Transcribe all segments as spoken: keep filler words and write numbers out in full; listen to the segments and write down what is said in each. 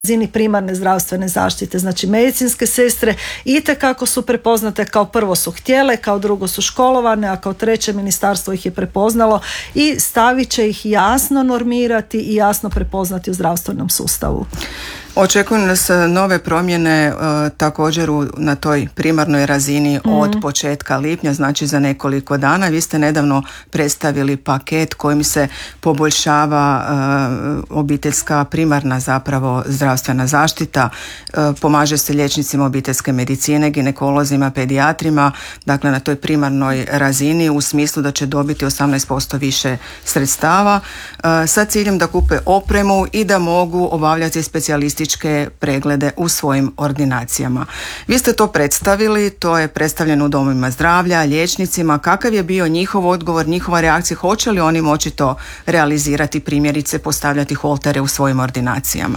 razini primarne zdravstvene zaštite. Znači medicinske sestre itekako su prepoznate, kao prvo su htjele, kao drugo su školovane, a kao treće ministarstvo ih je prepoznalo i stavit će ih jasno normirati i jasno prepoznati u zdravstvenom sustavu. Očekuju nas nove promjene e, također u, na toj primarnoj razini mm. od početka lipnja, znači za nekoliko dana. Vi ste nedavno predstavili paket kojim se poboljšava e, obiteljska primarna zapravo zdravstvena zaštita. E, pomaže se liječnicima obiteljske medicine, ginekolozima, pedijatrima, dakle na toj primarnoj razini u smislu da će dobiti osamnaest posto više sredstava e, sa ciljem da kupe opremu i da mogu obavljati specijalističke preglede u svojim ordinacijama. Vi ste to predstavili, to je predstavljeno u domovima zdravlja, liječnicima. Kakav je bio njihov odgovor, njihova reakcija? Hoće li oni moći to realizirati, primjerice postavljati holtere u svojim ordinacijama?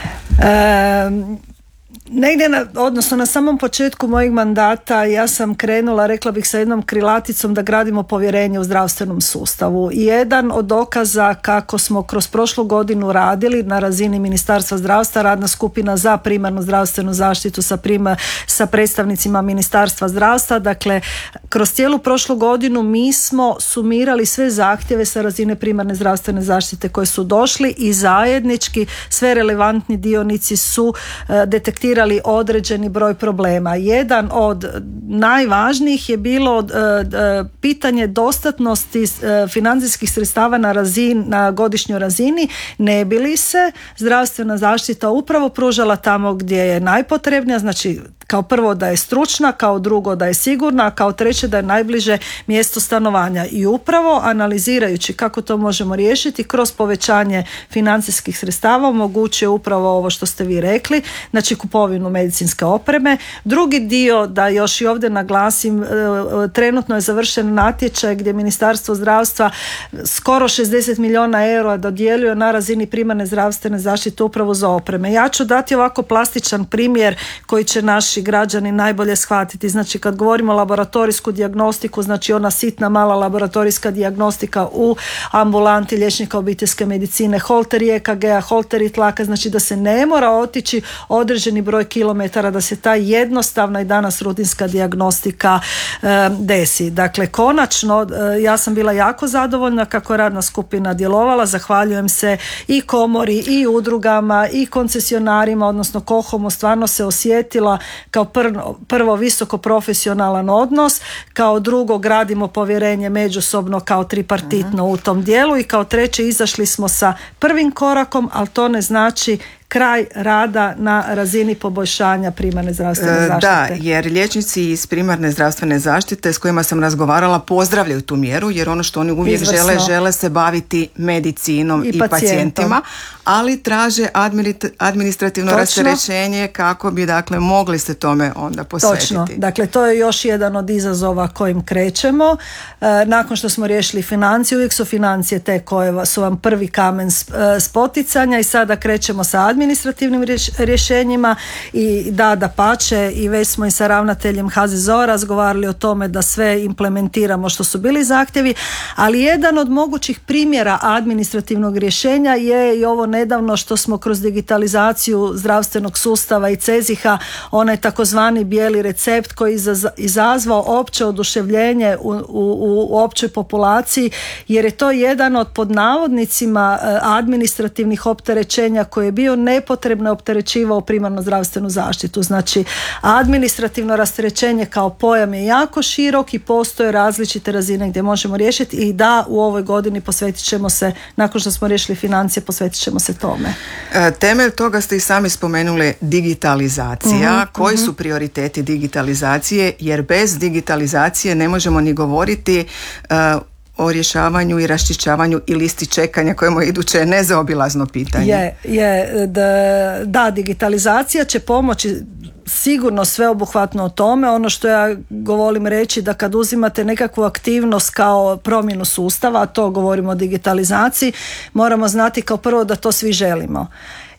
Um... Negdje, na, odnosno na samom početku mojeg mandata ja sam krenula, rekla bih, sa jednom krilaticom da gradimo povjerenje u zdravstvenom sustavu. I jedan od dokaza kako smo kroz prošlu godinu radili na razini Ministarstva zdravstva, radna skupina za primarnu zdravstvenu zaštitu sa, prima, sa predstavnicima Ministarstva zdravstva, dakle kroz cijelu prošlu godinu mi smo sumirali sve zahtjeve sa razine primarne zdravstvene zaštite koje su došli i zajednički sve relevantni dionici su uh, detektirali određeni broj problema. Jedan od najvažnijih je bilo uh, uh, pitanje dostatnosti uh, financijskih sredstava na, razin, na godišnjoj razini, ne bi li se zdravstvena zaštita upravo pružala tamo gdje je najpotrebnija, znači kao prvo da je stručna, kao drugo da je sigurna, a kao treće da je najbliže mjesto stanovanja. I upravo analizirajući kako to možemo riješiti kroz povećanje financijskih sredstava omogućuje upravo ovo što ste vi rekli, znači kupovinu medicinske opreme. Drugi dio, da još i ovdje naglasim, trenutno je završen natječaj gdje Ministarstvo zdravstva skoro šezdeset milijuna eura dodjeljuje na razini primarne zdravstvene zaštite upravo za opreme. Ja ću dati ovako plastičan primjer koji će naši građani najbolje shvatiti. Znači kad govorimo o laboratorijsku dijagnostiku, znači ona sitna mala laboratorijska dijagnostika u ambulanti liječnika obiteljske medicine, holteri E K G-a, holteri tlaka, znači da se ne mora otići određeni broj kilometara da se ta jednostavna i danas rutinska dijagnostika e, desi. Dakle, konačno e, ja sam bila jako zadovoljna kako je radna skupina djelovala. Zahvaljujem se i komori i udrugama i koncesionarima, odnosno Kohomu, stvarno se osjetila kao prvo, prvo visoko profesionalan odnos, kao drugo gradimo povjerenje međusobno kao tripartitno u tom dijelu i kao treće izašli smo sa prvim korakom, ali to ne znači kraj rada na razini poboljšanja primarne zdravstvene zaštite. Da, jer liječnici iz primarne zdravstvene zaštite s kojima sam razgovarala pozdravljaju tu mjeru, jer ono što oni uvijek Izvrsno. žele, žele se baviti medicinom i, i pacijentima, ali traže administrativno Točno. rasterećenje kako bi dakle mogli se tome onda posvetiti. Točno, dakle to je još jedan od izazova kojim krećemo. E, nakon što smo riješili financije, uvijek su financije te koje su vam prvi kamen spoticanja i sada krećemo sa administrativnim rješenjima i da, da pače i već smo i sa ravnateljem H Z Z O razgovarali o tome da sve implementiramo što su bili zahtjevi, ali jedan od mogućih primjera administrativnog rješenja je i ovo nedavno što smo kroz digitalizaciju zdravstvenog sustava i CEZIH-a, onaj takozvani bijeli recept koji izazvao opće oduševljenje u, u, u općoj populaciji, jer je to jedan od pod navodnicima administrativnih opterećenja koji je bio nepotrebno opterećivao primarnu zdravstvenu zaštitu. Znači, administrativno rasterećenje kao pojam je jako širok i postoje različite razine gdje možemo riješiti i da, u ovoj godini posvetit ćemo se, nakon što smo riješili financije, posvetit ćemo se tome. E, temelj toga ste i sami spomenuli digitalizacija. Mm-hmm, Koji mm-hmm. su prioriteti digitalizacije? Jer bez digitalizacije ne možemo ni govoriti uh, o rješavanju i raščišćavanju i listi čekanja kojemu iduće nezaobilazno pitanje. Je, je, da, da, digitalizacija će pomoći sigurno sveobuhvatno o tome. Ono što ja volim reći da kad uzimate nekakvu aktivnost kao promjenu sustava, a to govorimo o digitalizaciji, moramo znati kao prvo da to svi želimo.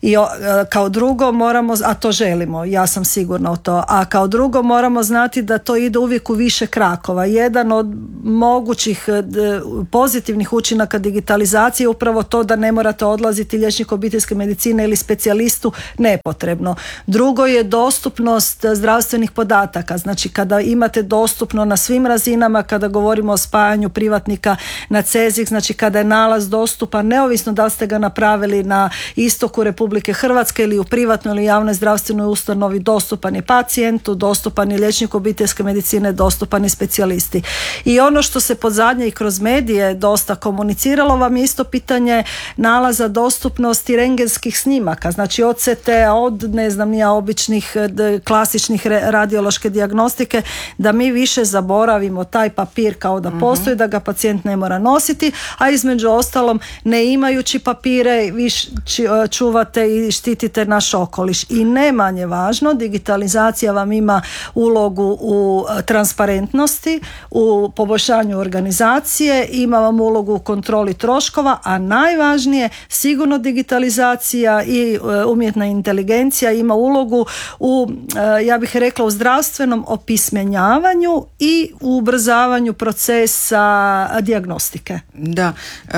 I kao drugo moramo, a to želimo, ja sam sigurna u to, a kao drugo moramo znati da to ide uvijek u više krakova. Jedan od mogućih pozitivnih učinaka digitalizacije je upravo to da ne morate odlaziti liječniku obiteljske medicine ili specijalistu nepotrebno. Drugo je dostupnost zdravstvenih podataka, znači kada imate dostupno na svim razinama, kada govorimo o spajanju privatnika na CEZIH, znači kada je nalaz dostupan, neovisno da li ste ga napravili na istoku Republike Hrvatske ili u privatnoj ili javnoj zdravstvenoj ustanovi, dostupan je pacijentu, dostupan je liječniku obiteljske medicine, dostupan je specijalisti. I ono što se pod zadnje i kroz medije dosta komuniciralo vam je isto pitanje nalaza dostupnosti rentgenskih snimaka, znači od C T-a, od ne znam nija običnih klasičnih radiološke dijagnostike, da mi više zaboravimo taj papir kao da postoji, da ga pacijent ne mora nositi, a između ostalom ne imajući papire viš čuvate i štitite naš okoliš. I ne manje važno, digitalizacija vam ima ulogu u transparentnosti, u poboljšanju organizacije, ima vam ulogu u kontroli troškova, a najvažnije sigurno digitalizacija i umjetna inteligencija ima ulogu u, ja bih rekla, u zdravstvenom opismenjavanju i u ubrzavanju procesa dijagnostike. Da,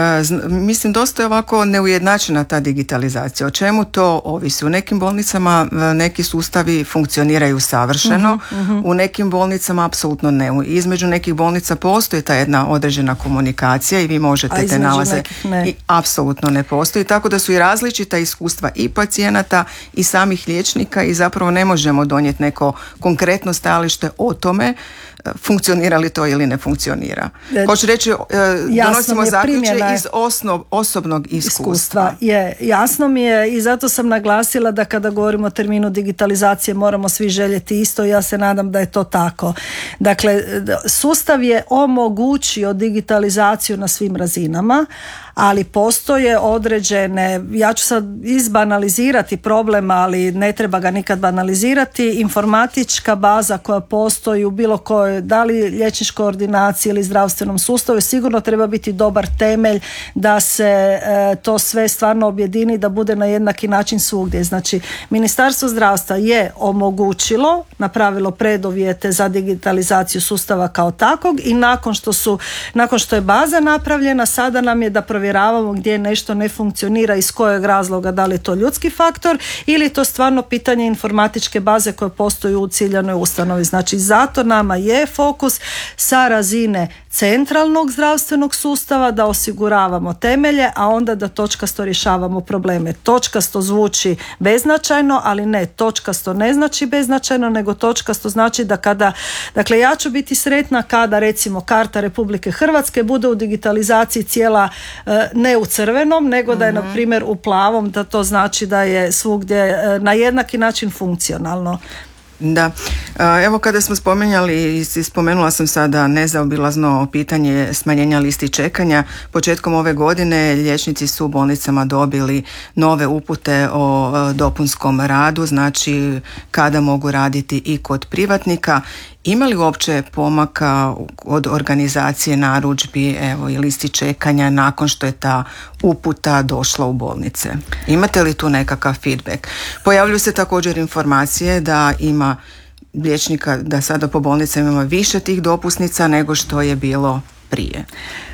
mislim dosta je ovako neujednačena ta digitalizacija. O čemu to ovisi? U nekim bolnicama neki sustavi funkcioniraju savršeno, uh-huh, uh-huh. u nekim bolnicama apsolutno ne. Između nekih bolnica postoji ta jedna određena komunikacija i vi možete te nalaze i apsolutno ne postoji, tako da su i različita iskustva i pacijenata i samih liječnika i zapravo ne možemo donijeti neko konkretno stajalište o tome funkcionira li to ili ne funkcionira. Hoću reći, donosimo zaključke iz osnov, osobnog iskustva. iskustva. Je, jasno mi je i zato sam naglasila da kada govorimo o terminu digitalizacije moramo svi željeti isto i ja se nadam da je to tako. Dakle, sustav je omogućio digitalizaciju na svim razinama, ali postoje određene, ja ću sad izbanalizirati problem, ali ne treba ga nikad banalizirati, informatička baza koja postoji u bilo kojoj, da li liječničkoj ordinaciji ili zdravstvenom sustavu, sigurno treba biti dobar temelj da se e, to sve stvarno objedini, da bude na jednaki način svugdje. Znači, Ministarstvo zdravstva je omogućilo, napravilo preduvjete za digitalizaciju sustava kao takvog i nakon što su, nakon što je baza napravljena, sada nam je da provjeravamo gdje nešto ne funkcionira, iz kojeg razloga, da li je to ljudski faktor ili je to stvarno pitanje informatičke baze koje postoji u ciljanoj ustanovi. Znači, zato nama je fokus sa razine centralnog zdravstvenog sustava da osiguravamo temelje, a onda da točkasto rješavamo probleme. Točkasto zvuči beznačajno, ali ne, točkasto ne znači beznačajno, nego točkasto znači da kada, dakle ja ću biti sretna kada recimo karta Republike Hrvatske bude u digitalizaciji cijela ne u crvenom, nego da je na primjer u plavom, da to znači da je svugdje na jednaki način funkcionalno. Da, evo kada smo spomenjali i spomenula sam sada nezaobilazno pitanje smanjenja listi čekanja, početkom ove godine liječnici su u bolnicama dobili nove upute o dopunskom radu, znači kada mogu raditi i kod privatnika. Ima li uopće pomaka od organizacije narudžbi, evo, i listi čekanja nakon što je ta uputa došla u bolnice? Imate li tu nekakav feedback? Pojavljuju se također informacije da ima liječnika, da sada po bolnicama ima više tih dopusnica nego što je bilo prije.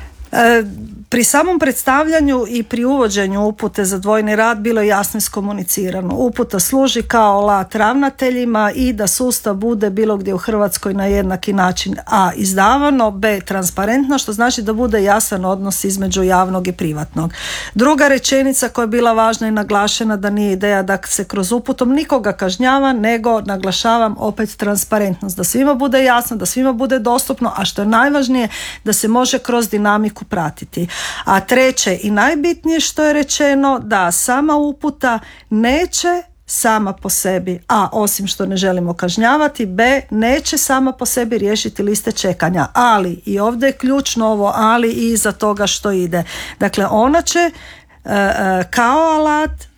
E, pri samom predstavljanju i pri uvođenju upute za dvojni rad bilo je jasno iskomunicirano. Uputa služi kao alat ravnateljima i da sustav bude bilo gdje u Hrvatskoj na jednaki način a izdavano, b transparentno, što znači da bude jasan odnos između javnog i privatnog. Druga rečenica koja je bila važna i naglašena, da nije ideja da se kroz uputom nikoga kažnjava, nego naglašavam opet transparentnost, da svima bude jasno, da svima bude dostupno, a što je najvažnije da se može kroz dinamiku pratiti. A treće i najbitnije što je rečeno, da sama uputa neće sama po sebi, a osim što ne želimo kažnjavati, b neće sama po sebi riješiti liste čekanja, ali i ovdje je ključno ovo ali i iza toga što ide. Dakle, ona će kao alat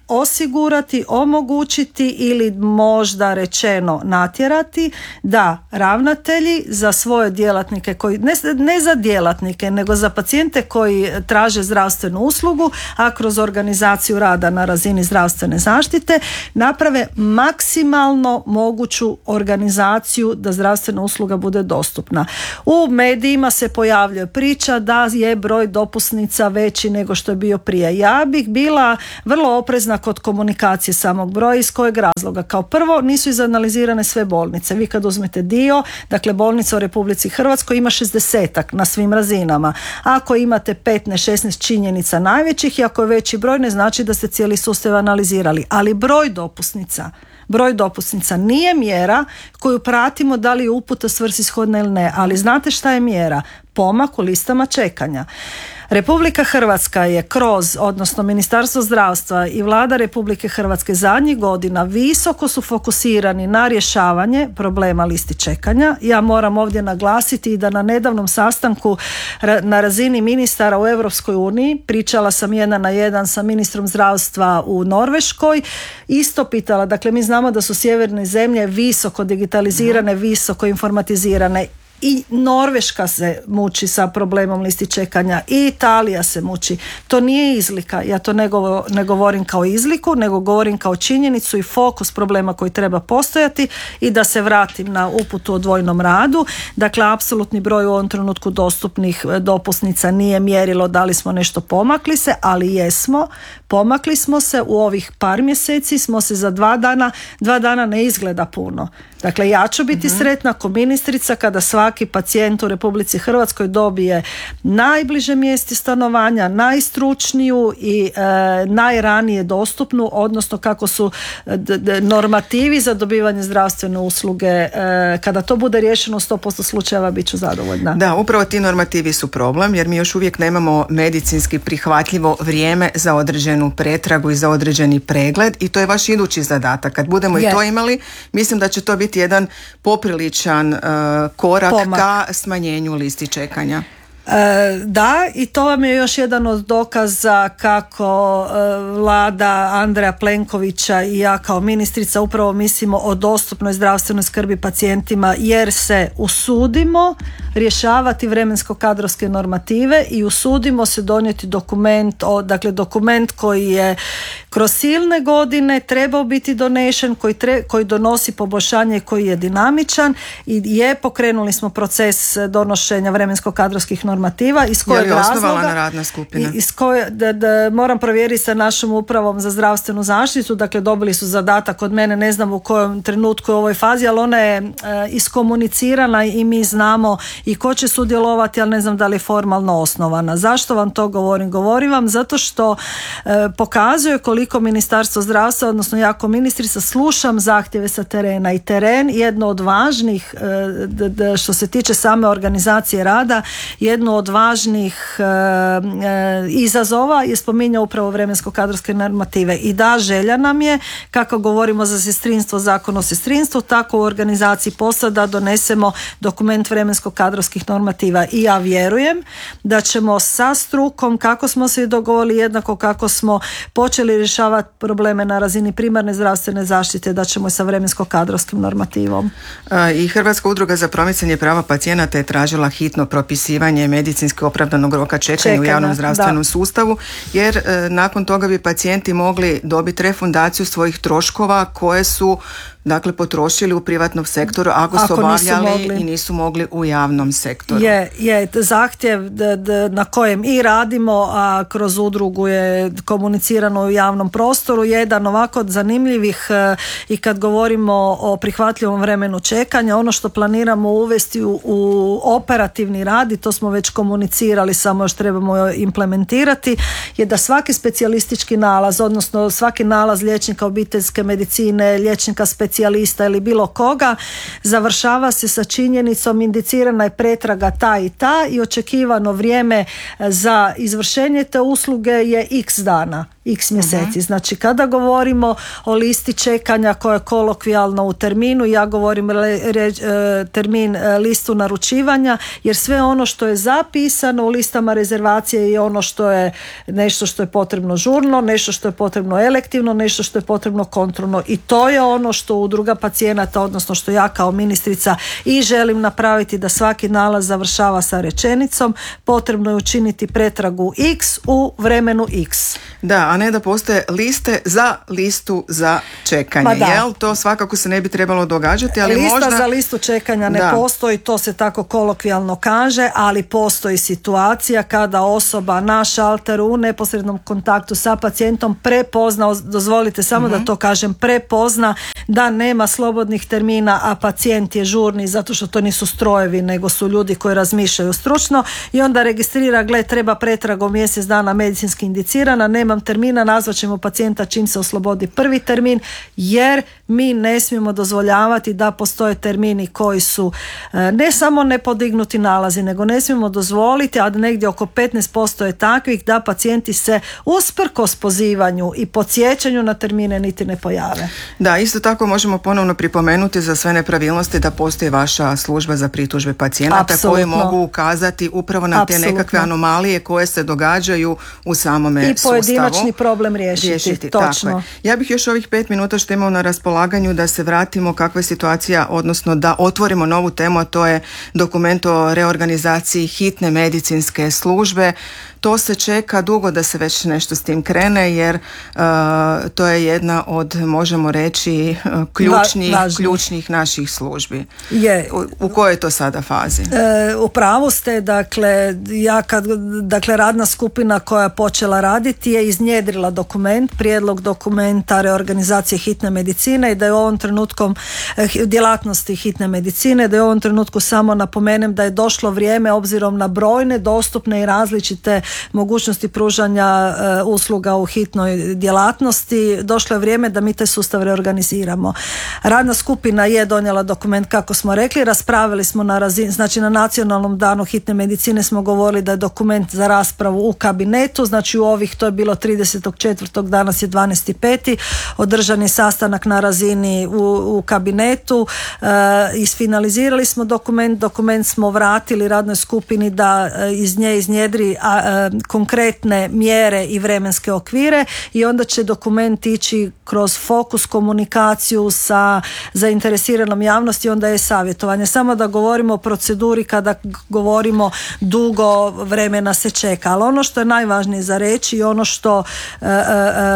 osigurati, omogućiti ili možda rečeno natjerati da ravnatelji za svoje djelatnike, koji, ne, ne za djelatnike, nego za pacijente koji traže zdravstvenu uslugu, a kroz organizaciju rada na razini zdravstvene zaštite naprave maksimalno moguću organizaciju da zdravstvena usluga bude dostupna. U medijima se pojavljuje priča da je broj dopusnica veći nego što je bio prije. Ja bih bila vrlo oprezna kod komunikacije samog broja. Iz kojeg razloga? Kao prvo, nisu izanalizirane sve bolnice. Vi kad uzmete dio, dakle bolnica u Republici Hrvatskoj ima šezdesetak na svim razinama. Ako imate petnaest šesnaest činjenica najvećih i ako je veći broj, ne znači da ste cijeli sustav analizirali. Ali broj dopusnica Broj dopusnica nije mjera koju pratimo da li je uputa svrsishodna ili ne, ali znate šta je mjera? Pomak u listama čekanja. Republika Hrvatska je kroz, odnosno Ministarstvo zdravstva i Vlada Republike Hrvatske zadnjih godina visoko su fokusirani na rješavanje problema listi čekanja. Ja moram ovdje naglasiti da na nedavnom sastanku na razini ministara u Europskoj uniji, pričala sam jedan na jedan sa ministrom zdravstva u Norveškoj, isto pitala, dakle mi znamo da su sjeverne zemlje visoko digitalizirane, visoko informatizirane. I Norveška se muči sa problemom listi čekanja, i Italija se muči. To nije izlika, ja to ne, govor, ne govorim kao izliku, nego govorim kao činjenicu i fokus problema koji treba postojati. I da se vratim na uputu o dvojnom radu. Dakle, apsolutni broj u ovom trenutku dostupnih dopusnica nije mjerilo da li smo nešto pomakli se, ali jesmo. Pomakli smo se u ovih par mjeseci, smo se za dva dana, dva dana ne izgleda puno. Dakle, ja ću biti mm-hmm. sretna kao ministrica kada svaki pacijent u Republici Hrvatskoj dobije najbliže mjesto stanovanja, najstručniju i e, najranije dostupnu, odnosno kako su d- d- normativi za dobivanje zdravstvene usluge. E, kada to bude riješeno u sto posto slučajeva, bit ću zadovoljna. Da, upravo ti normativi su problem, jer mi još uvijek nemamo medicinski prihvatljivo vrijeme za određenu pretragu i za određeni pregled, i to je vaš idući zadatak. Kad budemo yes. i to imali, mislim da će to biti jedan popriličan uh, korak Pomak. ka smanjenju listi čekanja. E, da, i to vam je još jedan od dokaza kako e, Vlada Andreja Plenkovića i ja kao ministrica upravo mislimo o dostupnoj zdravstvenoj skrbi pacijentima, jer se usudimo rješavati vremensko-kadrovske normative i usudimo se donijeti dokument, o, dakle dokument koji je kroz silne godine trebao biti donešen, koji, tre, koji donosi poboljšanje, koji je dinamičan, i je pokrenuli smo proces donošenja vremensko-kadrovskih normativa. Iz kojeg je li osnovala razloga, radna skupina? Iz koje, da, da, moram provjeriti sa našom upravom za zdravstvenu zaštitu, dakle dobili su zadatak od mene, ne znam u kojem trenutku u ovoj fazi, ali ona je e, iskomunicirana i mi znamo i ko će sudjelovati, ali ne znam da li je formalno osnovana. Zašto vam to govorim? Govorim vam zato što e, pokazuje koliko Ministarstvo zdravstva, odnosno ja kao ministrica slušam zahtjeve sa terena, i teren jedno od važnih, e, d, d, što se tiče same organizacije rada, jedno od važnih e, e, izazova je spominjao upravo vremensko-kadrovske normative. I da, želja nam je, kako govorimo za sestrinstvo, zakon o sestrinstvu, tako u organizaciji posla da donesemo dokument vremensko-kadrovskih normativa. I ja vjerujem da ćemo sa strukom, kako smo se i dogovorili, jednako kako smo počeli rješavati probleme na razini primarne zdravstvene zaštite, da ćemo i sa vremensko-kadrovskim normativom. I Hrvatska udruga za promicanje prava pacijenata je tražila hitno propisivanje medicinski opravdanog roka čekanja, čekanja u javnom zdravstvenom da. sustavu, jer e, nakon toga bi pacijenti mogli dobiti refundaciju svojih troškova koje su dakle potrošili u privatnom sektoru ako, ako su obavljali nisu i nisu mogli u javnom sektoru. Je, je zahtjev d, d, na kojem i radimo, a kroz udrugu je komunicirano u javnom prostoru, jedan ovako od zanimljivih e, i kad govorimo o prihvatljivom vremenu čekanja, ono što planiramo uvesti u, u operativni rad, i to smo već komunicirali, samo još trebamo implementirati, je da svaki specijalistički nalaz, odnosno svaki nalaz liječnika obiteljske medicine, liječnika specijalista ili bilo koga, završava se sa činjenicom indicirana je pretraga ta i ta i očekivano vrijeme za izvršenje te usluge je x dana, x mjeseci. Uh-huh. Znači kada govorimo o listi čekanja koja je kolokvijalno u terminu, ja govorim le, re, termin listu naručivanja, jer sve ono što je zapisano u listama rezervacije je ono što je nešto što je potrebno žurno, nešto što je potrebno elektivno, nešto što je potrebno kontrolno, i to je ono što udruga pacijenata, odnosno što ja kao ministrica i želim napraviti, da svaki nalaz završava sa rečenicom potrebno je učiniti pretragu X u vremenu X. Da, a ne da postoje liste za listu za čekanje. Jel? To svakako se ne bi trebalo događati, ali lista možda... za listu čekanja ne da. postoji, to se tako kolokvijalno kaže, ali postoji situacija kada osoba na šalteru u neposrednom kontaktu sa pacijentom prepozna, dozvolite samo uh-huh. da to kažem, prepozna da nema slobodnih termina, a pacijent je žurni zato što to nisu strojevi, nego su ljudi koji razmišljaju stručno, i onda registrira, gle, treba pretraga u mjesec dana medicinski indicirana, nemam termina, nazvat ćemo pacijenta čim se oslobodi prvi termin, jer mi ne smijemo dozvoljavati da postoje termini koji su ne samo nepodignuti nalazi, nego ne smijemo dozvoliti, a negdje oko petnaest posto je takvih da pacijenti se usprkos pozivanju i podsjećanju na termine niti ne pojave. Da, isto tako možemo ponovno pripomenuti za sve nepravilnosti da postoji vaša služba za pritužbe pacijenata koji mogu ukazati upravo na te Apsolutno. nekakve anomalije koje se događaju u samome i sustavu. I pojedinačni problem riješiti. riješiti Točno. Tako je. Ja bih još ovih pet minuta što imamo na raspolaganju da se vratimo kakva je situacija, odnosno da otvorimo novu temu, a to je dokument o reorganizaciji hitne medicinske službe. To se čeka dugo da se već nešto s tim krene, jer uh, to je jedna od, možemo reći, ključnih, Va, ključnih naših službi. Je. U, u kojoj je to sada fazi? E, u pravu ste, dakle, ja kad, dakle, radna skupina koja je počela raditi je iznjedrila dokument, prijedlog dokumenta reorganizacije hitne medicine, i da je u ovom trenutku djelatnosti hitne medicine, da je u ovom trenutku samo napomenem da je došlo vrijeme, obzirom na brojne, dostupne i različite mogućnosti pružanja e, usluga u hitnoj djelatnosti, došlo je vrijeme da mi taj sustav reorganiziramo. Radna skupina je donijela dokument, kako smo rekli, raspravili smo na razini, znači na nacionalnom danu hitne medicine smo govorili da je dokument za raspravu u kabinetu, znači u ovih, to je bilo tridesetog četvrtog, danas je dvanaesti peti održan je sastanak na razini u, u kabinetu, e, isfinalizirali smo dokument, dokument smo vratili radnoj skupini da e, iz nje iznjedri a, a, konkretne mjere i vremenske okvire, i onda će dokument ići kroz fokus komunikaciju sa zainteresiranom javnosti, onda je savjetovanje. Samo da govorimo o proceduri, kada govorimo dugo vremena se čeka, ali ono što je najvažnije za reći i ono što e, e,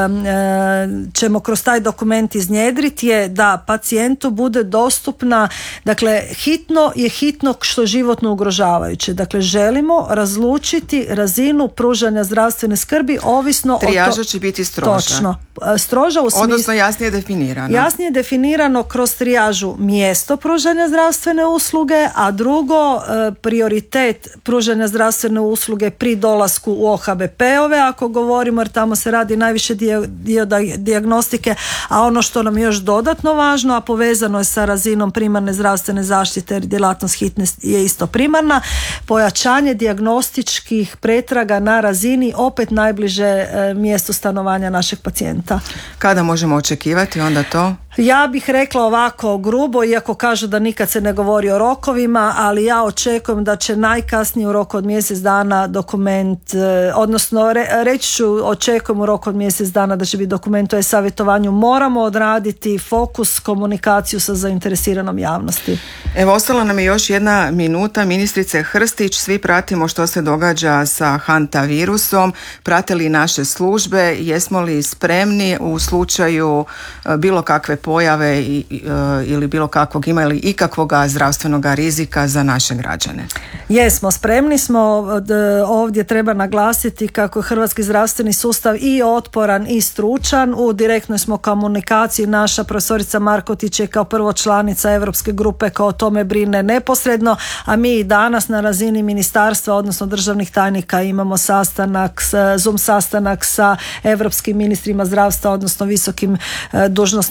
e, ćemo kroz taj dokument iznjedriti je da pacijentu bude dostupna, dakle hitno je hitno što je životno ugrožavajuće, dakle želimo razlučiti razinu pružanja zdravstvene skrbi ovisno trijaža o to... će biti stroža. Točno. Stroža u smislu... Odnosno jasnije definirano. Jasnije definirano kroz trijažu mjesto pružanja zdravstvene usluge, a drugo prioritet pružanja zdravstvene usluge pri dolasku u O H B P-ove, ako govorimo, jer tamo se radi najviše dio, dio dijagnostike, a ono što nam je još dodatno važno, a povezano je sa razinom primarne zdravstvene zaštite, jer djelatnost hitne je isto primarna, pojačanje dijagnostičkih pretraga na razini opet najbliže e, mjestu stanovanja našeg pacijenta. Kada možemo očekivati onda to? Ja bih rekla ovako grubo, iako kažu da nikad se ne govori o rokovima, ali ja očekujem da će najkasnije u roku od mjesec dana dokument, odnosno re, reći ću očekujem u roku od mjesec dana da će biti dokument o e-savjetovanju. Moramo odraditi fokus, komunikaciju sa zainteresiranom javnosti. Evo, ostala nam je još jedna minuta. Ministrice Hrstić, svi pratimo što se događa sa hantavirusom, prate li naše službe, jesmo li spremni u slučaju bilo kakve pojave i, i, ili bilo kakvog, ima li ikakvog zdravstvenog rizika za naše građane? Jesmo, spremni smo. Ovdje treba naglasiti kako je hrvatski zdravstveni sustav i otporan i stručan. U direktnoj smo komunikaciji, naša profesorica Markotić je kao prvo članica Europske grupe koja o tome brine neposredno, a mi i danas na razini ministarstva, odnosno državnih tajnika, imamo sastanak, Zoom sastanak sa europskim ministrima zdravstva, odnosno visokim dužnosnicima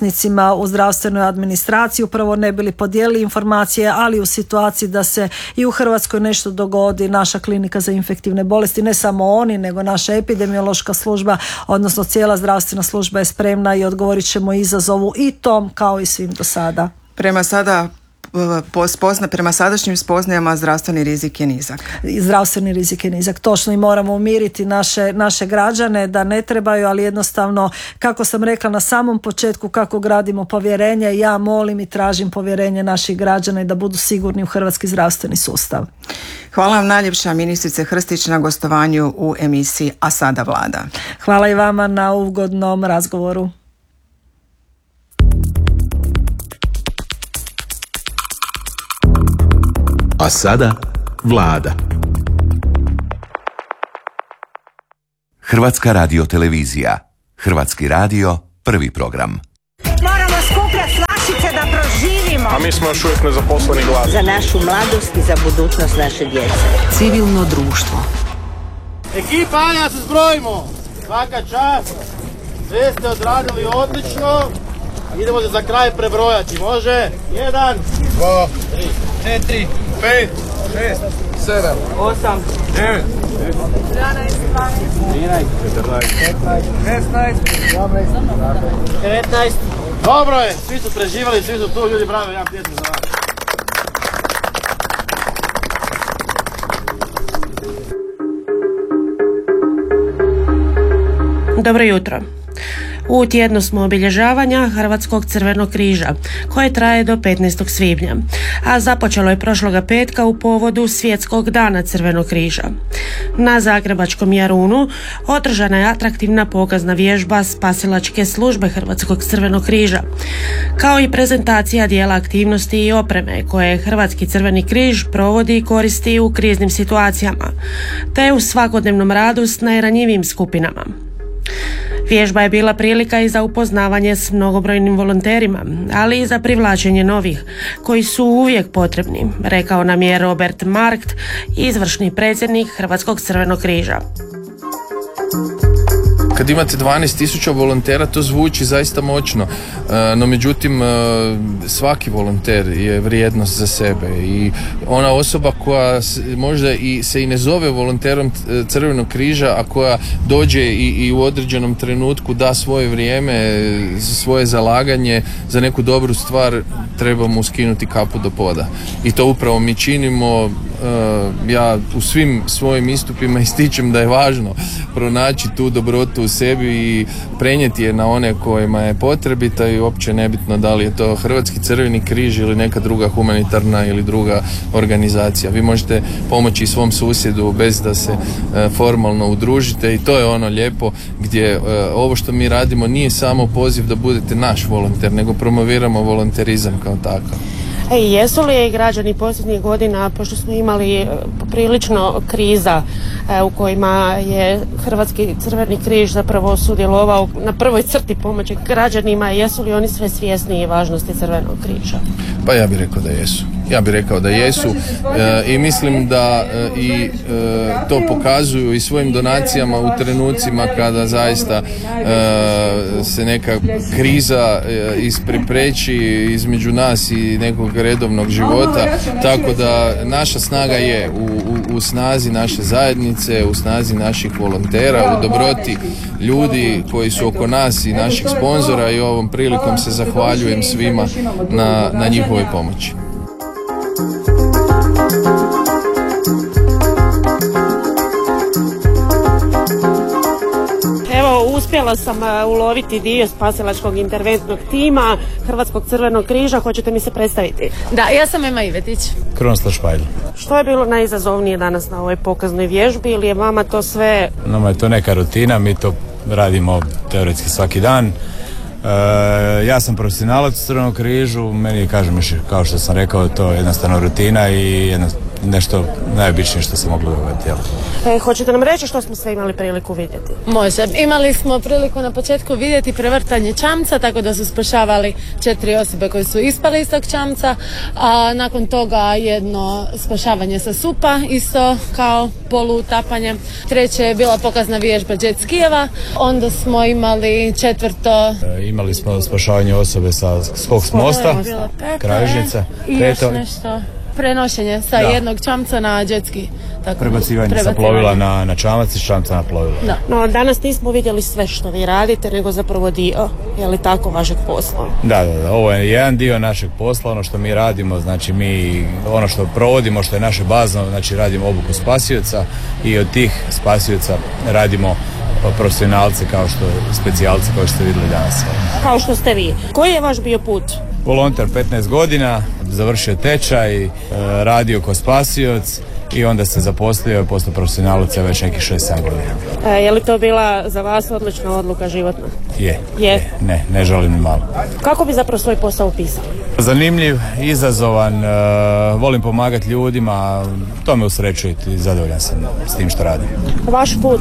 uloga u zdravstvenoj administraciji, upravo ne bili podijelili informacije, ali u situaciji da se i u Hrvatskoj nešto dogodi, naša klinika za infektivne bolesti, ne samo oni, nego naša epidemiološka služba, odnosno cijela zdravstvena služba je spremna i odgovorit ćemo izazovu i tom kao i svim do sada. Prema sada Spozna, prema sadašnjim spoznajama zdravstveni rizik je nizak. Zdravstveni rizik je nizak, točno, i moramo umiriti naše, naše građane da ne trebaju, ali jednostavno, kako sam rekla na samom početku, kako gradimo povjerenje, ja molim i tražim povjerenje naših građana i da budu sigurni u hrvatski zdravstveni sustav. Hvala vam najljepša ministrice Hrstić na gostovanju u emisiji A sada Vlada. Hvala i vama na ugodnom razgovoru. A sada Vlada. Hrvatska radiotelevizija. Hrvatski radio, prvi program. Moramo skupljati flašice da proživimo. A mi smo još uvijek nezaposleni glas. Za našu mladost i za budućnost naše djece. Civilno društvo. Ekipa, ja se zbrojimo. Svaka čast. Sve ste odradili odlično. Idemo se za kraj prebrojati, može? Jedan, dva, tri, četiri, pet, šest, sedam, osam, devet, jedanaest, dvanaest, četrnaest, petnaest, šesnaest, devetnaest. Dobro je, svi su preživali, svi su tu, ljudi, bravo, jedan pjesmu za vas. Dobro jutro. U tjednu smo obilježavanja Hrvatskog crvenog križa, koje traje do petnaestog svibnja, a započelo je prošloga petka u povodu Svjetskog dana Crvenog križa. Na zagrebačkom Jarunu održana je atraktivna pokazna vježba spasilačke službe Hrvatskog crvenog križa, kao i prezentacija dijela aktivnosti i opreme koje Hrvatski crveni križ provodi i koristi u kriznim situacijama, te u svakodnevnom radu s najranjivijim skupinama. Vježba je bila prilika i za upoznavanje s mnogobrojnim volonterima, ali i za privlačenje novih, koji su uvijek potrebni, rekao nam je Robert Markt, izvršni predsjednik Hrvatskog crvenog križa. Kad imate dvanaest tisuća volontera, to zvuči zaista moćno, no međutim svaki volonter je vrijednost za sebe i ona osoba koja možda i se i ne zove volonterom Crvenog križa, a koja dođe i, i u određenom trenutku da svoje vrijeme, svoje zalaganje za neku dobru stvar, treba mu skinuti kapu do poda. I to upravo mi činimo. Ja u svim svojim istupima ističem da je važno pronaći tu dobrotu u sebi i prenijeti je na one kojima je potrebita i uopće nebitno da li je to Hrvatski crveni križ ili neka druga humanitarna ili druga organizacija. Vi možete pomoći svom susjedu bez da se formalno udružite i to je ono lijepo gdje ovo što mi radimo nije samo poziv da budete naš volonter, nego promoviramo volonterizam kao takav. E, jesu li građani posljednjih godina, pošto smo imali poprilično kriza e, u kojima je Hrvatski crveni križ zapravo sudjelovao na prvoj crti pomoći građanima, jesu li oni sve svjesni važnosti Crvenog križa? Pa ja bih rekao da jesu. Ja bih rekao da jesu e, i mislim da e, i e, to pokazuju i svojim donacijama u trenucima kada zaista e, se neka kriza e, isprepreči između nas i nekog redovnog života, tako da naša snaga je u, u, u snazi naše zajednice, u snazi naših volontera, u dobroti ljudi koji su oko nas i naših sponzora i ovom prilikom se zahvaljujem svima na, na njihovoj pomoći. Evo, uspjela sam uloviti dio spasilačkog interventnog tima Hrvatskog crvenog križa. Hoćete mi se predstaviti? Da, ja sam Ema Ivetić. Krunoslav Špajl. Što je bilo najizazovnije danas na ovoj pokaznoj vježbi ili je vama to sve... Nama je to neka rutina, mi to radimo teoretski svaki dan. E, ja sam profesionalac u Crvenom križu, meni je, kažem, kao što sam rekao, to je jednostavno rutina i jedna, nešto najobičnije što se moglo dogoditi. E, hoćete nam reći što smo sve imali priliku vidjeti? Može. Imali smo priliku na početku vidjeti prevrtanje čamca, tako da su spašavali četiri osobe koje su ispale iz tog čamca, a nakon toga jedno spašavanje sa supa, isto kao poluutapanje. Treće je bila pokazna vježba jet skijeva, onda smo imali četvrto... E, imali smo spašavanje osobe sa skok s mosta, kralježnica, i još nešto... Prenošenje sa da. jednog čamca na jet ski. Tako, prebacivanje, prebacivanje sa plovila na, na čamac i čamca na plovila. Da. No, danas nismo vidjeli sve što vi radite, nego zapravo dio, je li tako, vašeg posla? Da, da, da, ovo je jedan dio našeg posla, ono što mi radimo, znači mi, ono što provodimo, što je naše bazno, znači radimo obuku spasioca i od tih spasioca radimo profesionalce kao što, specijalce kao što ste vidjeli danas. Kao što ste vi. Koji je vaš bio put? Volonter petnaest godina, završio tečaj, radio kao spasioc i onda se zaposlio i postao profesionalac već nekih šest sedam godina. E, je li to bila za vas odlična odluka životna? Je, je. je. Ne, ne želim ni malo. Kako bi zapravo svoj posao opisali? Zanimljiv, izazovan, uh, volim pomagati ljudima, to me usrećuje i zadovoljan sam s tim što radim. Vaš put?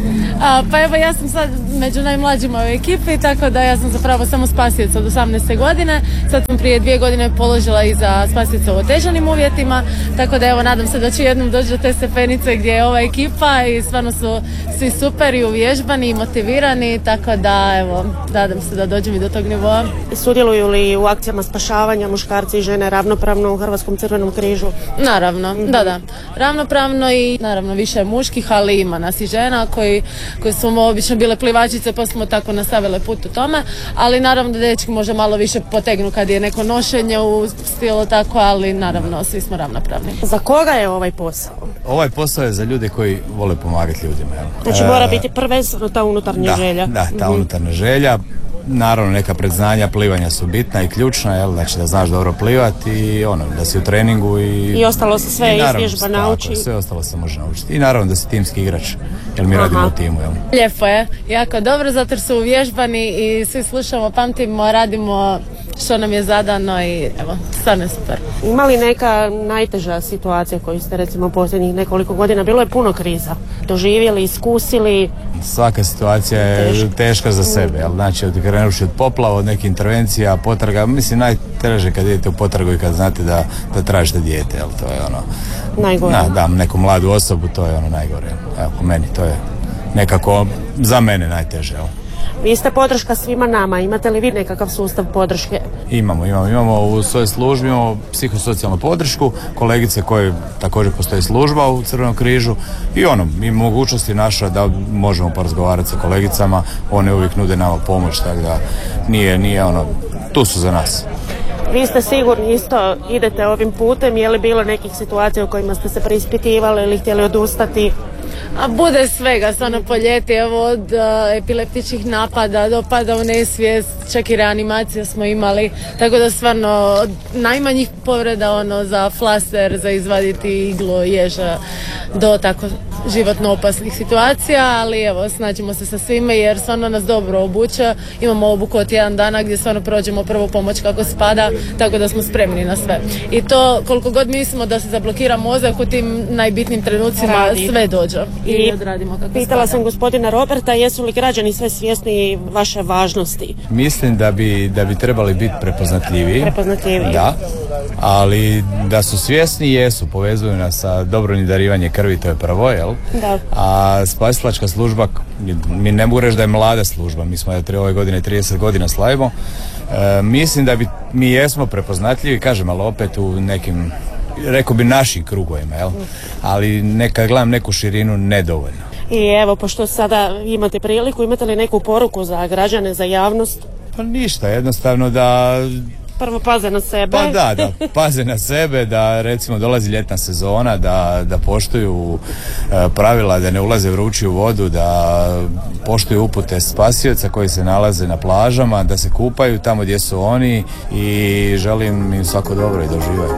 A, pa evo, ja sam sad među najmlađima u ekipi, tako da ja sam zapravo samo spasioc od osamnaeste godine. Sad sam prije dvije godine položila i za spasioca u otežanim uvjetima, tako da evo, nadam se da ću jednom doći do te stepenice gdje je ova ekipa i stvarno su svi super i uvježbani i motivirani, tako da evo, nadam se da dođem i do tog nivoa. Sudjeluju li u akcijama spašavanja muškarci i žene ravnopravno u Hrvatskom crvenom križu? Naravno, mm-hmm. da, da. Ravnopravno i naravno više muških, ali ima nas i žena koji, koji su obično bile plivačice pa smo tako nastavile put u tome, ali naravno da dečki može malo više potegnu kad je neko nošenje u stilu tako, ali naravno svi smo ravnopravni. Za koga je ovaj posao? Ovaj posao je za ljude koji vole pomagati ljudima. Znači e, mora biti prvenstveno ta unutarnja da, želja. Da, ta mm-hmm. unutarnja želja. Naravno neka predznanja plivanja su bitna i ključna, jel? Znači da znaš dobro plivati i ono, da si u treningu i... I ostalo se sve iz vježba nauči. Sve ostalo se može naučiti. I naravno da si timski igrač, jer mi Aha. radimo u timu, jel? Lijepo je, jako dobro, zato jer su uvježbani i svi slušamo, pamtimo, radimo što nam je zadano i evo, stvarno je super. Ima li neka najteža situacija koju ste recimo posljednjih nekoliko godina, bilo je puno kriza, doživjeli, iskusili? Svaka situacija je teška, teška za sebe, jel? Znači od krenuši od poplava, od nekih intervencija, potraga, mislim najteže kad idete u potragu i kad znate da, da tražite dijete, jel? To je ono... Najgore. Na, da, neku mladu osobu, to je ono najgore, evo, po meni, to je nekako za mene najteže, jel? Vi ste podrška svima nama, imate li vi nekakav sustav podrške? Imamo, imamo, imamo u svojoj službi, imamo psihosocijalnu podršku, kolegice koje također postoji služba u Crvenom križu i ono, i mogućnosti naša da možemo porazgovarati sa kolegicama, one uvijek nude nama pomoć, tako da nije, nije ono, tu su za nas. Vi ste sigurni isto idete ovim putem, je li bilo nekih situacija u kojima ste se preispitivali ili htjeli odustati? A bude svega, stvarno po ljeti, evo od uh, epileptičnih napada do pada u nesvijest, čak i reanimacija smo imali, tako da stvarno od najmanjih povreda ono za flaster, za izvaditi iglu, ježa, do tako životno opasnih situacija, ali evo, snađemo se sa svime jer stvarno nas dobro obuče, imamo obuku od jedan dana gdje stvarno prođemo prvu pomoć kako spada, tako da smo spremni na sve. I to koliko god mislimo da se zablokira mozak u tim najbitnim trenucima Radi. sve dođe. I, I odradimo kako pitala spada. sam gospodina Roberta, jesu li građani sve svjesni vaše važnosti? Mislim da bi, da bi trebali biti prepoznatljiviji. Prepoznatljiviji. Da, ali da su svjesni jesu, povezuju nas sa dobrovoljnim darivanje krvi, to je prvo, jel? Da. A spasilačka služba, mi ne mogu reći da je mlada služba, mi smo je ove godine trideset godina slavimo. E, mislim da bi, mi jesmo prepoznatljivi, kažem, ali opet u nekim, rekao bi našim krugovima, jel? Ali neka gledam neku širinu nedovoljno. I evo, pošto sada imate priliku, imate li neku poruku za građane, za javnost? Pa ništa, jednostavno da... Prvo paze na sebe. Pa da, da paze na sebe, da recimo dolazi ljetna sezona, da, da poštuju e, pravila, da ne ulaze vrući u vodu, da poštuju upute spasioca koji se nalaze na plažama, da se kupaju tamo gdje su oni i želim im svako dobro i da uživaju.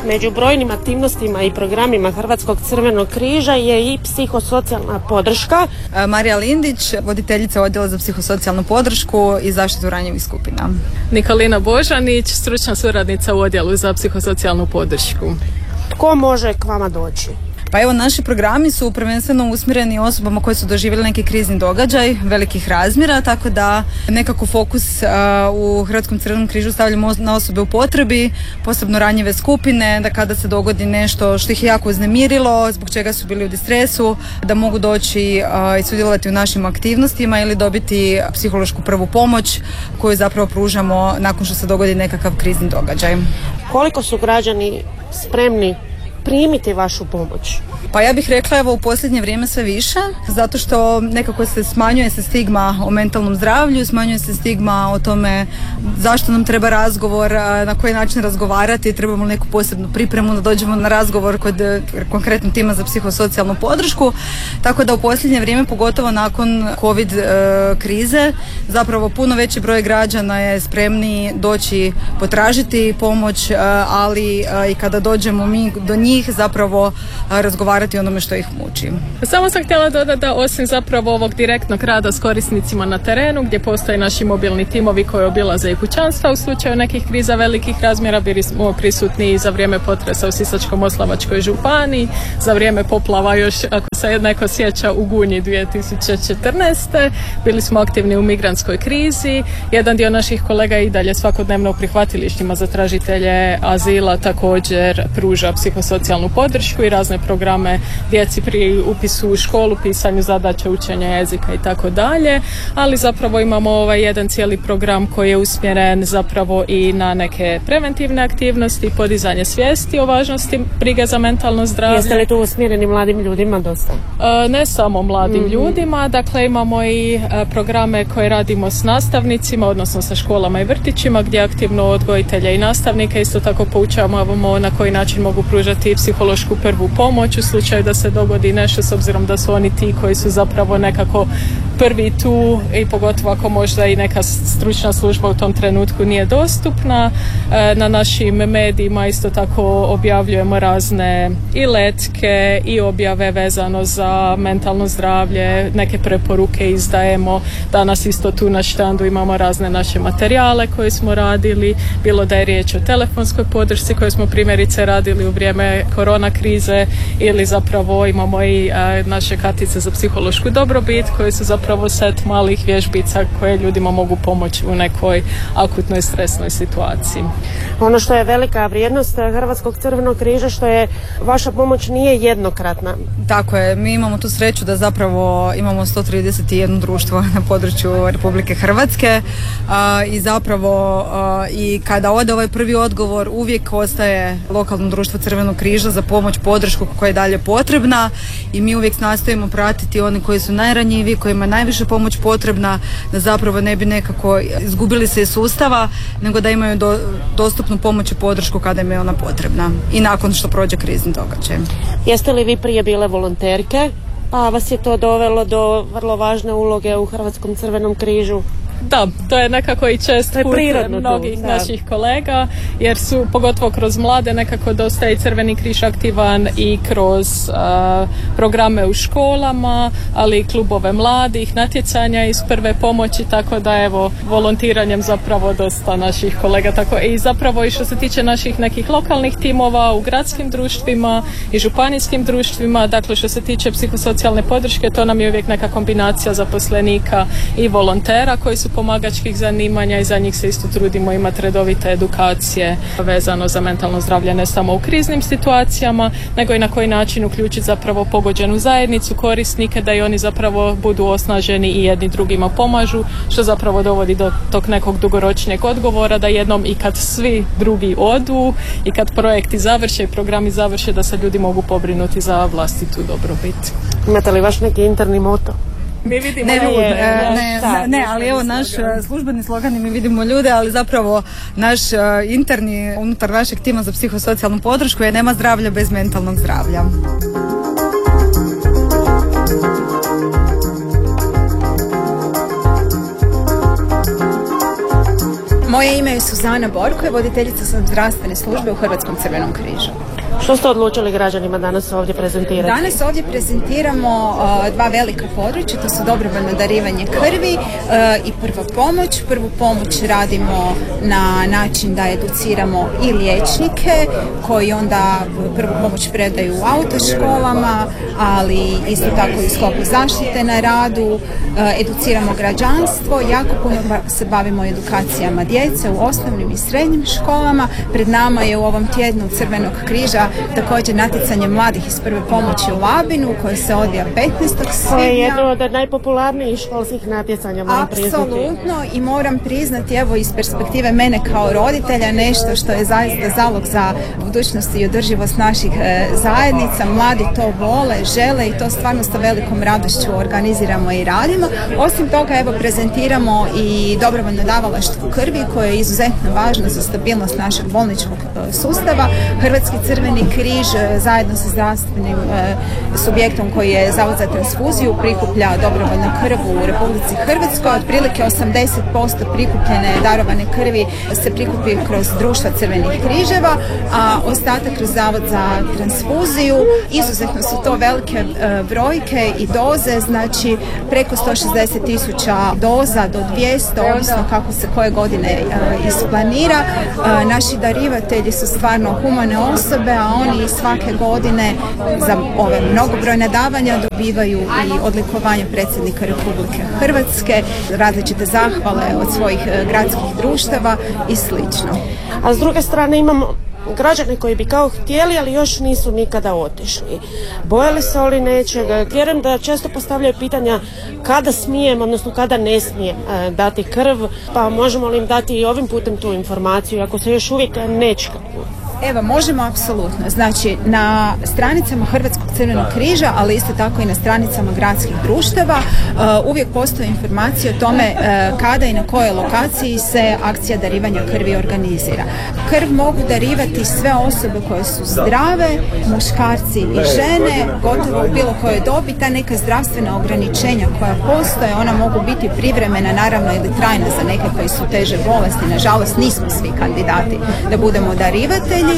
Među brojnim aktivnostima i programima Hrvatskog crvenog križa je i psihosocijalna podrška. Marija Lindić, voditeljica odjela za psihosocijalnu podršku i zaštitu ranjivih skupina. Nikolina Božanić, stručna suradnica u odjelu za psihosocijalnu podršku. Tko može k vama doći? Pa evo, naši programi su prvenstveno usmjereni osobama koje su doživjeli neki krizni događaj velikih razmjera, tako da nekako fokus a, u Hrvatskom crvenom križu stavljamo na osobe u potrebi, posebno ranjive skupine, da kada se dogodi nešto što ih je jako uznemirilo, zbog čega su bili u distresu, da mogu doći a, i sudjelovati u našim aktivnostima ili dobiti psihološku prvu pomoć koju zapravo pružamo nakon što se dogodi nekakav krizni događaj. Koliko su građani spremni primiti vašu pomoć? Pa ja bih rekla, evo, u posljednje vrijeme sve više, zato što nekako se smanjuje se stigma o mentalnom zdravlju, smanjuje se stigma o tome zašto nam treba razgovor, na koji način razgovarati, trebamo neku posebnu pripremu da dođemo na razgovor kod konkretnog tima za psihosocijalnu podršku, tako da u posljednje vrijeme, pogotovo nakon covid e, krize, zapravo puno veći broj građana je spremni doći potražiti pomoć, e, ali e, i kada dođemo mi do njih, zapravo e, razgovarati o onome što ih muči. Samo sam htjela dodati da osim zapravo ovog direktnog rada s korisnicima na terenu, gdje postoje naši mobilni timovi koji obilaze i kućanstva u slučaju nekih kriza velikih razmjera, bili smo prisutni i za vrijeme potresa u Sisačko-moslavačkoj županiji, za vrijeme poplava još, ako se neko sjeća, u Gunji dvije tisuće četrnaeste. Bili smo aktivni u migrantskoj krizi. Jedan dio naših kolega je i dalje svakodnevno u prihvatilištima za tražitelje azila također pruža psihosocijalnu podršku i razne programe djeci pri upisu u školu, pisanju zadaća, učenja jezika i tako dalje, ali zapravo imamo ovaj jedan cijeli program koji je usmjeren zapravo i na neke preventivne aktivnosti, podizanje svijesti o važnosti brige za mentalno zdravlje. Jeste li tu usmjereni mladim ljudima dosta? E, ne samo mladim mm-hmm. ljudima, dakle imamo i e, programe koje radimo s nastavnicima, odnosno sa školama i vrtićima, gdje aktivno odgojitelje i nastavnike isto tako poučavamo na koji način mogu pružati psihološku prvu pomoć u slučaju da se dogodi nešto, s obzirom da su oni ti koji su zapravo nekako prvi tu i pogotovo ako možda i neka stručna služba u tom trenutku nije dostupna. Na našim medijima isto tako objavljujemo razne i letke i objave vezano za mentalno zdravlje, neke preporuke izdajemo. Danas isto tu na štandu imamo razne naše materijale koje smo radili, bilo da je riječ o telefonskoj podršci koje smo primjerice radili u vrijeme korona krize, ili zapravo imamo i a, naše kartice za psihološku dobrobit koje su zapravo set malih vježbica koje ljudima mogu pomoći u nekoj akutnoj stresnoj situaciji. Ono što je velika vrijednost Hrvatskog crvenog križa, što je vaša pomoć nije jednokratna. Tako je, mi imamo tu sreću da zapravo imamo sto trideset jedno društvo na području Republike Hrvatske a, i zapravo a, i kada ode ovaj prvi odgovor uvijek ostaje lokalno društvo Crvenog križa za pomoć, podršku koja je dalje potrebna i mi uvijek nastojimo pratiti oni koji su najranjiviji, kojima je najviše pomoć potrebna, da zapravo ne bi nekako izgubili se iz sustava, nego da imaju do, dostupnu pomoć i podršku kada im je ona potrebna i nakon što prođe krizni događaj. Jeste li vi prije bile volonterke, pa vas je to dovelo do vrlo važne uloge u Hrvatskom crvenom križu? Da, to je nekako i čest put mnogih da. naših kolega, jer su pogotovo kroz mlade nekako dosta i Crveni križ aktivan i kroz uh, programe u školama, ali i klubove mladih, natjecanja iz prve pomoći, tako da evo volontiranjem zapravo dosta naših kolega, tako i zapravo i što se tiče naših nekih lokalnih timova u gradskim društvima i županijskim društvima, dakle što se tiče psihosocijalne podrške, to nam je uvijek neka kombinacija zaposlenika i volontera koji su pomagačkih zanimanja i za njih se isto trudimo imati redovite edukacije vezano za mentalno zdravlje, ne samo u kriznim situacijama, nego i na koji način uključiti zapravo pogođenu zajednicu, korisnike, da i oni zapravo budu osnaženi i jedni drugima pomažu, što zapravo dovodi do tog nekog dugoročnijeg odgovora, da jednom i kad svi drugi odu i kad projekti završe i programi završe, da se ljudi mogu pobrinuti za vlastitu dobrobit. Imate li vaš neki interni moto? Mi vidimo ne, ljude. Ne, ne, ne, ne, ali evo naš službeni slogan je mi vidimo ljude, ali zapravo naš interni, unutar našeg tima za psihosocijalnu podršku je nema zdravlja bez mentalnog zdravlja. Moje Moje ime je Suzana Borko i voditeljica sam zdravstvene službe u Hrvatskom crvenom križu. Što ste odlučili građanima danas ovdje prezentirati? Danas ovdje prezentiramo uh, dva velika područja, to su dobrovoljno darivanje krvi uh, i prva pomoć. Prvu pomoć radimo na način da educiramo i liječnike koji onda prvu pomoć predaju u autoškolama, ali isto tako i u sklopu zaštite na radu. Uh, educiramo građanstvo, jako puno se bavimo edukacijama djece u osnovnim i srednjim školama. Pred nama je u ovom tjednu Crvenog križa također natjecanje mladih iz prve pomoći u Labinu koje se odvija petnaestog svibnja. To je jedno od najpopularnijih školskih natjecanja, moram priznati. Apsolutno, i moram priznati, evo iz perspektive mene kao roditelja, nešto što je zaista zalog za budućnost i održivost naših e, zajednica. Mladi to vole, žele i to stvarno sa velikom radošću organiziramo i radimo. Osim toga, evo prezentiramo i dobrovoljno davalaštvo krvi koje je izuzetno važno za stabilnost našeg bolničkog e, sustava. Hrvatski crveni križ zajedno sa zdravstvenim e, subjektom koji je Zavod za transfuziju prikuplja dobrovoljnu krv u Republici Hrvatskoj. Otprilike osamdeset posto prikupljene darovane krvi se prikupi kroz društva crvenih križeva, a ostatak kroz Zavod za transfuziju. Izuzetno su to velike e, brojke i doze, znači preko sto šezdeset tisuća doza do dvjesto, ovisno kako se koje godine e, isplanira. E, naši darivatelji su stvarno humane osobe, a oni svake godine za ove mnogobrojne davanja dobivaju i odlikovanje predsjednika Republike Hrvatske, različite zahvale od svojih gradskih društava i slično. A s druge strane imamo građane koji bi kao htjeli, ali još nisu nikada otišli. Bojali se li nečega? Vjerujem da često postavljaju pitanja kada smijem, odnosno kada ne smijem e, dati krv, pa možemo li im dati i ovim putem tu informaciju, ako se još uvijek ne čeka? Evo, možemo apsolutno. Znači, na stranicama Hrvatskog crvenog križa, ali isto tako i na stranicama gradskih društava, uh, uvijek postoje informacije o tome uh, kada i na kojoj lokaciji se akcija darivanja krvi organizira. Krv mogu darivati sve osobe koje su zdrave, muškarci i žene, gotovo u bilo kojoj dobi. Ta neka zdravstvena ograničenja koja postoje, ona mogu biti privremena, naravno, ili trajna za neke koji su teže bolesni. Nažalost, nismo svi kandidati da budemo darivatelji.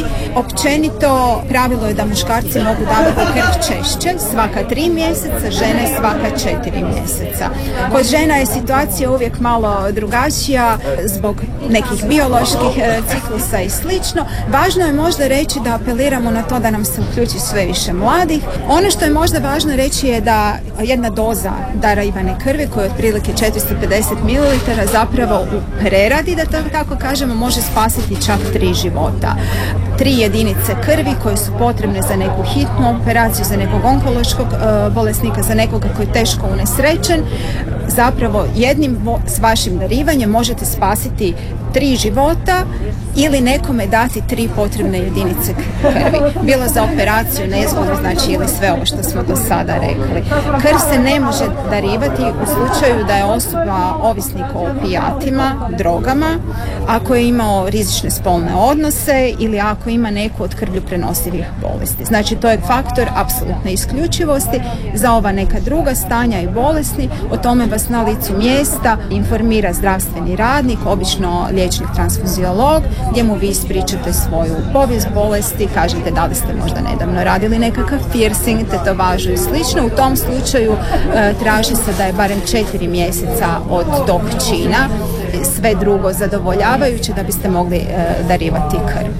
Općenito pravilo je da muškarci mogu davati krv češće, svaka tri mjeseca, žene svaka četiri mjeseca. Kod žena je situacija uvijek malo drugačija zbog nekih bioloških e, ciklusa i slično. Važno je možda reći da apeliramo na to da nam se uključi sve više mladih. Ono što je možda važno reći je da jedna doza darivane krvi koja je otprilike četiristo pedeset mililitara zapravo u preradi, da tako kažemo, može spasiti čak tri života. Tri jedinice krvi koje su potrebne za neku hitnu operaciju, za nekog onkološkog e, bolesnika, za nekoga koji je teško unesrećen. Zapravo jednim s vašim darivanjem možete spasiti tri života ili nekome dati tri potrebne jedinice krvi. Bilo za operaciju, nezgodu, znači ili sve ovo što smo do sada rekli. Krv se ne može darivati u slučaju da je osoba ovisnik o opijatima, drogama, ako je imao rizične spolne odnose ili ako ima neku od krvlju prenosivih bolesti. Znači to je faktor apsolutne isključivosti. Za ova neka druga stanja i bolesti, o tome vas na licu mjesta informira zdravstveni radnik, obično liječnik transfuziolog, gdje mu vi ispričate svoju povijest bolesti, kažete da li ste možda nedavno radili nekakav piercing, tetovažu i slično. U tom slučaju e, traži se da je barem četiri mjeseca od tog čina, sve drugo zadovoljavajuće da biste mogli e, darivati krv.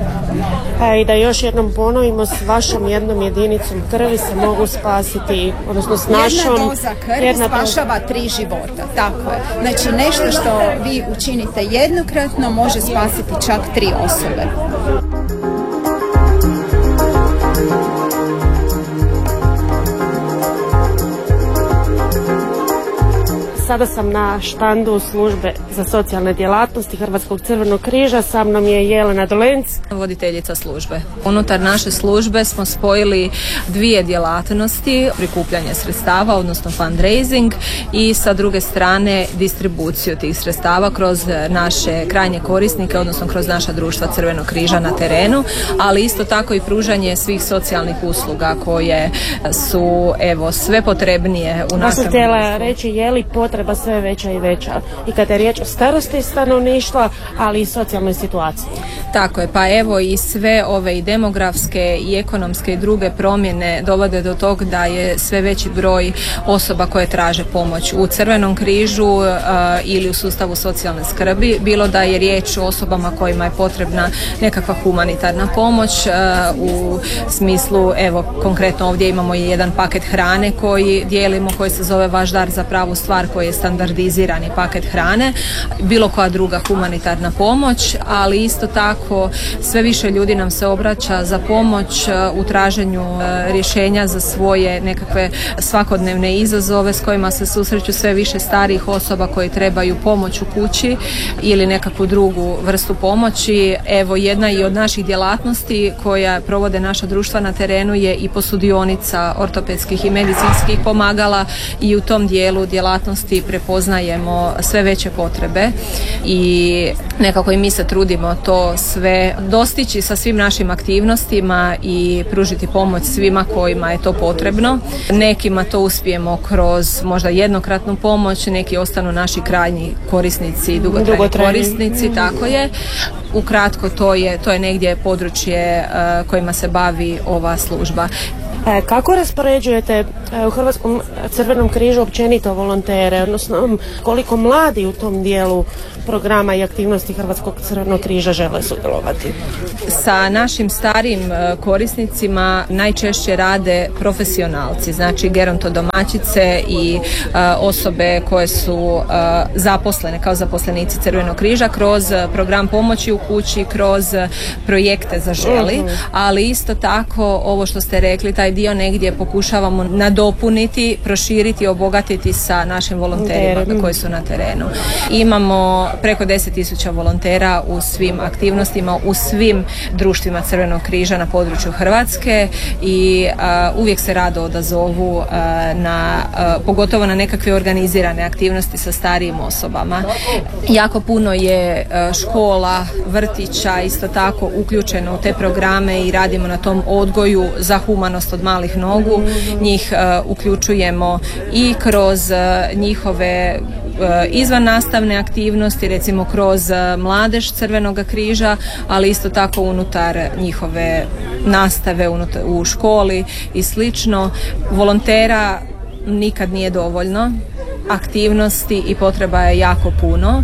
A i da još jednom ponovimo, s vašom jednom jedinicom krvi se mogu spasiti, odnosno s našom... Jedna doza krvi jedna spašava do... tri života, tako je. Znači nešto što vi učinite jednokratno može spasiti čak tri osobe. Sada sam na štandu službe za socijalne djelatnosti Hrvatskog crvenog križa. Sa mnom je Jelena Dolenc, voditeljica službe. Unutar naše službe smo spojili dvije djelatnosti, prikupljanje sredstava, odnosno fundraising, i sa druge strane distribuciju tih sredstava kroz naše krajnje korisnike, odnosno kroz naša društva Crvenog križa na terenu, ali isto tako i pružanje svih socijalnih usluga koje su evo sve potrebnije u našem. Ja sam htjela reći, je li potrebno potreba sve veća i veća i kada je riječ o starosti stanovništva, ali i socijalnoj situaciji. Tako je, pa evo i sve ove i demografske i ekonomske i druge promjene dovode do tog da je sve veći broj osoba koje traže pomoć u Crvenom križu uh, ili u sustavu socijalne skrbi, bilo da je riječ o osobama kojima je potrebna nekakva humanitarna pomoć uh, u smislu, evo konkretno ovdje imamo i jedan paket hrane koji dijelimo, koji se zove Vaš dar za pravu stvar, koji je standardizirani paket hrane, bilo koja druga humanitarna pomoć, ali isto tako sve više ljudi nam se obraća za pomoć u traženju rješenja za svoje nekakve svakodnevne izazove s kojima se susreću sve više starijih osoba koji trebaju pomoć u kući ili nekakvu drugu vrstu pomoći. Evo jedna i od naših djelatnosti koja provode naša društva na terenu je i posudionica ortopedskih i medicinskih pomagala i u tom dijelu djelatnosti prepoznajemo sve veće potrebe i nekako i mi se trudimo to sve dostići sa svim našim aktivnostima i pružiti pomoć svima kojima je to potrebno. Nekima to uspijemo kroz možda jednokratnu pomoć, neki ostanu naši krajnji korisnici i dugotrajni, dugotrajni. korisnici, mm-hmm. tako je. Ukratko to je, to je negdje područje uh, kojima se bavi ova služba. Kako raspoređujete u Hrvatskom Crvenom križu općenito volontere, odnosno koliko mladi u tom dijelu programa i aktivnosti Hrvatskog Crvenog križa žele sudjelovati? Sa našim starijim korisnicima najčešće rade profesionalci, znači gerontodomaćice i uh, osobe koje su uh, zaposlene kao zaposlenici Crvenog križa kroz program pomoći u kući, kroz projekte Zaželi, uh-huh. ali isto tako ovo što ste rekli, taj dio negdje pokušavamo nadopuniti, proširiti, obogatiti sa našim volonterima koji su na terenu. Imamo preko deset tisuća volontera u svim aktivnostima, u svim društvima Crvenog križa na području Hrvatske i uh, uvijek se rado odazovu uh, na, uh, pogotovo na nekakve organizirane aktivnosti sa starijim osobama. Jako puno je uh, škola, vrtića isto tako uključeno u te programe i radimo na tom odgoju za humanost od malih nogu. Njih uh, uključujemo i kroz uh, njihove uh, izvan nastavne aktivnosti, recimo kroz uh, mladež Crvenog križa, ali isto tako unutar njihove nastave unutar, u školi i slično. Volontera nikad nije dovoljno, aktivnosti i potreba je jako puno,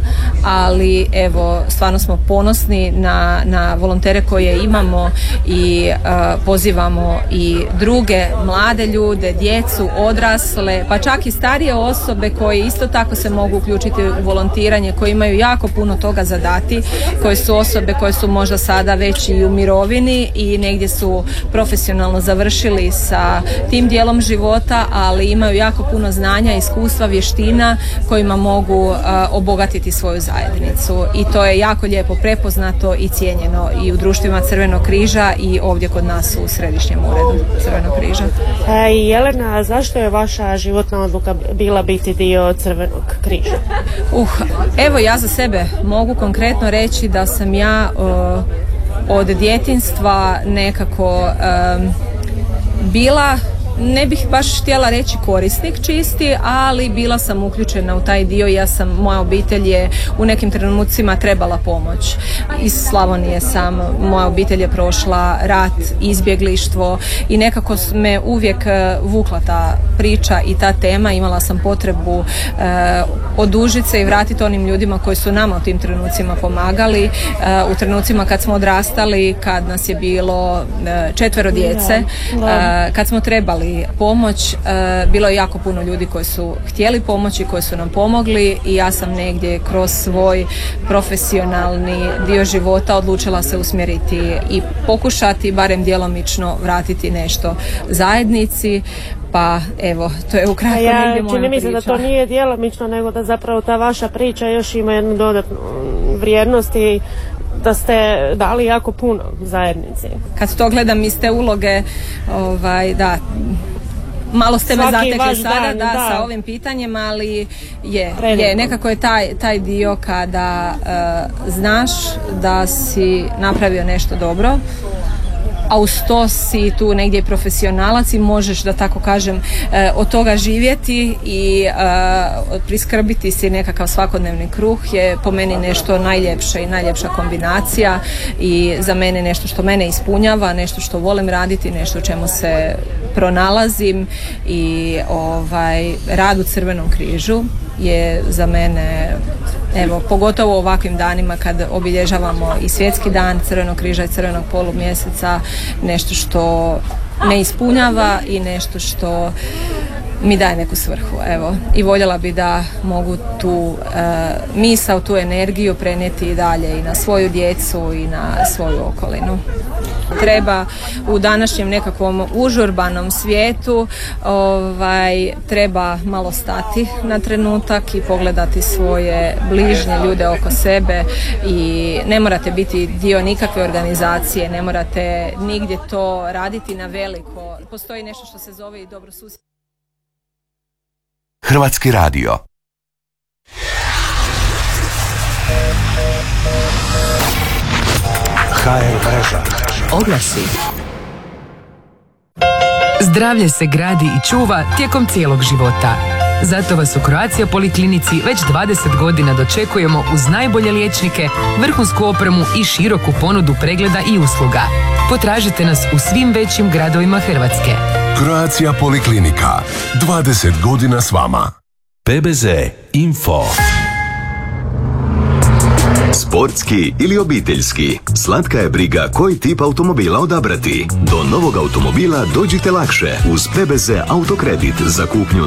ali evo stvarno smo ponosni na, na volontere koje imamo i uh, pozivamo i druge mlade ljude, djecu, odrasle, pa čak i starije osobe koje isto tako se mogu uključiti u volontiranje, koji imaju jako puno toga za dati, koje su osobe koje su možda sada već i u mirovini i negdje su profesionalno završili sa tim dijelom života, ali imaju jako puno znanja, iskustva, vještina kojima mogu uh, obogatiti svoju zajednicu i to je jako lijepo prepoznato i cijenjeno i u društvima Crvenog križa i ovdje kod nas u Središnjem uredu Crvenog križa. E, Jelena, zašto je vaša životna odluka bila biti dio Crvenog križa? Uh, evo ja za sebe mogu konkretno reći da sam ja uh, od djetinjstva nekako um, bila, ne bih baš htjela reći korisnik čisti, ali bila sam uključena u taj dio. Ja sam, moja obitelj je u nekim trenucima trebala pomoć. Iz Slavonije sam, moja obitelj je prošla rat, izbjeglištvo i nekako me uvijek vukla ta priča i ta tema. Imala sam potrebu eh, odužiti se i vratiti onim ljudima koji su nama u tim trenucima pomagali. Eh, u trenucima kad smo odrastali, kad nas je bilo eh, četvero djece, eh, kad smo trebali pomoć, e, bilo je jako puno ljudi koji su htjeli pomoći, koji su nam pomogli i ja sam negdje kroz svoj profesionalni dio života odlučila se usmjeriti i pokušati barem djelomično vratiti nešto zajednici. Pa evo, to je ukratko ja, negdje moja čini mi se da to nije djelomično, nego da zapravo ta vaša priča još ima jednu dodatnu vrijednost i da ste dali jako puno zajednici. Kad to gledam iz te uloge, ovaj, da, malo ste me zatekli sada dan, da, da. sa ovim pitanjem, ali je, je nekako je taj, taj dio kada uh, znaš da si napravio nešto dobro a uz to si tu negdje profesionalac i možeš, da tako kažem, od toga živjeti i priskrbiti si nekakav svakodnevni kruh je po meni nešto najljepše i najljepša kombinacija i za mene nešto što mene ispunjava, nešto što volim raditi, nešto u čemu se pronalazim i ovaj, rad u Crvenom križu je za mene, evo, pogotovo u ovakvim danima kad obilježavamo i svjetski dan Crvenog križa i Crvenog polumjeseca, nešto što me ispunjava i nešto što mi daje neku svrhu, evo, i voljela bi da mogu tu e, misao, tu energiju prenijeti i dalje i na svoju djecu i na svoju okolinu. Treba u današnjem nekakvom užurbanom svijetu ovaj, treba malo stati na trenutak i pogledati svoje bližnje ljude oko sebe i ne morate biti dio nikakve organizacije, ne morate nigdje to raditi na veliko. Postoji nešto što se zove i dobro susjed. Hrvatski radio. ha er mreža. Oglasi. Zdravlje se gradi i čuva tijekom cijelog života. Zato vas u Croatia Poliklinici već dvadeset godina dočekujemo uz najbolje liječnike, vrhunsku opremu i široku ponudu pregleda i usluga. Potražite nas u svim većim gradovima Hrvatske. Croatia Poliklinika. dvadeset godina s vama. P B Z Info. Sportski ili obiteljski, slatka je briga koji tip automobila odabrati. Do novog automobila dođite lakše uz P B Z Autokredit za kupnju